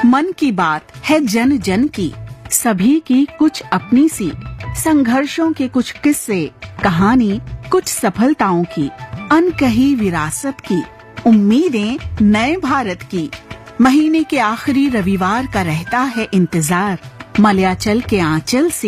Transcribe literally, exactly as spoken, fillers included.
मन की बात है जन जन की, सभी की कुछ अपनी सी, संघर्षों के कुछ किस्से, कहानी कुछ सफलताओं की, अनकही विरासत की, उम्मीदें नए भारत की। महीने के आखिरी रविवार का रहता है इंतजार, मलयाचल के आंचल से